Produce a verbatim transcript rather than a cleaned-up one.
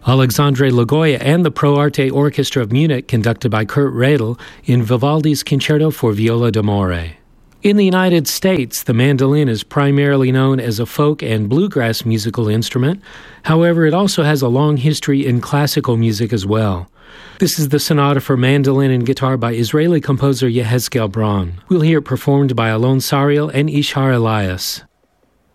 Alexandre Lagoya and the Pro Arte Orchestra of Munich, conducted by Kurt Radl, in Vivaldi's Concerto for Viola d'Amore. In the United States, the mandolin is primarily known as a folk and bluegrass musical instrument. However, it also has a long history in classical music as well. This is the sonata for mandolin and guitar by Israeli composer Yehezkel Braun. We'll hear it performed by Alon Sariel and Ishar Elias.